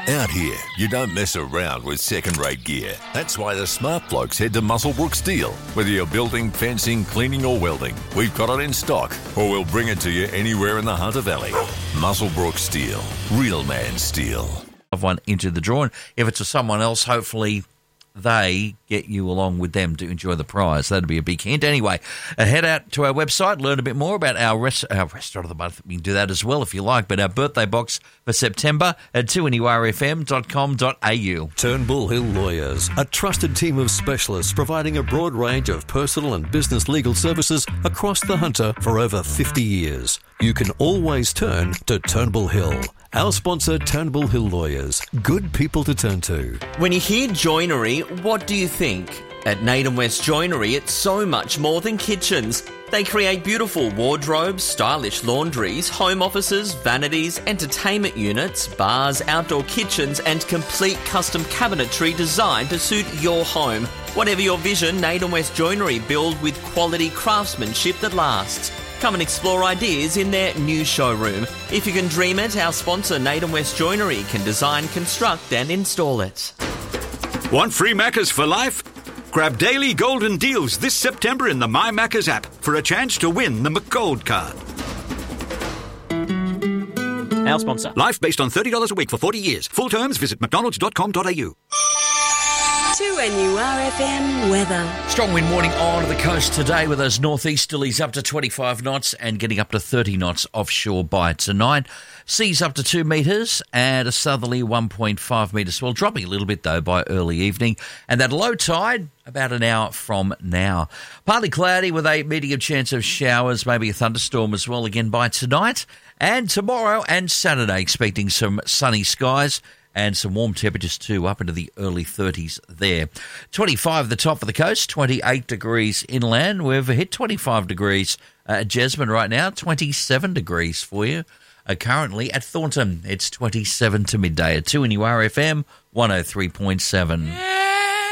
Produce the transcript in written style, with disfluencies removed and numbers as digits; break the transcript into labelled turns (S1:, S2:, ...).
S1: Out here, you don't mess around with second-rate gear. That's why the smart blokes head to Muswellbrook Steel. Whether you're building, fencing, cleaning or welding, we've got it in stock, or we'll bring it to you anywhere in the Hunter Valley. Muswellbrook Steel. Real man steel.
S2: One into the drawing. If it's for someone else, hopefully they get you along with them to enjoy the prize. That'd be a big hint. Anyway, head out to our website, learn a bit more about our restaurant of the month. You can do that as well if you like. But our birthday box for September at 2NURFM.com.au.
S3: Turnbull Hill Lawyers, a trusted team of specialists providing a broad range of personal and business legal services across the Hunter for over 50 years. You can always turn to Turnbull Hill. Our sponsor, Turnbull Hill Lawyers. Good people to turn to.
S4: When you hear joinery, what do you think? At Naden West Joinery, it's so much more than kitchens. They create beautiful wardrobes, stylish laundries, home offices, vanities, entertainment units, bars, outdoor kitchens, and complete custom cabinetry designed to suit your home. Whatever your vision, Naden West Joinery build with quality craftsmanship that lasts. Come and explore ideas in their new showroom. If you can dream it, our sponsor Naden West Joinery can design, construct and install it.
S5: Want free Maccas for life? Grab daily golden deals this September in the My Maccas app for a chance to win the McGold card.
S4: Our sponsor.
S5: Life based on $30 a week for 40 years. Full terms, visit mcdonalds.com.au.
S6: 2NURFM weather.
S2: Strong wind warning on the coast today with those northeasterlies up to 25 knots and getting up to 30 knots offshore by tonight. Seas up to 2 metres and a southerly 1.5 metre swell, dropping a little bit though by early evening. And that low tide about an hour from now. Partly cloudy with a medium chance of showers, maybe a thunderstorm as well again by tonight. And tomorrow and Saturday expecting some sunny skies. And some warm temperatures too, up into the early 30s there. 25 at the top of the coast, 28 degrees inland. We've hit 25 degrees at Jesmond right now, 27 degrees for you. Currently at Thornton, it's 27 to midday at 2NURFM 103.7.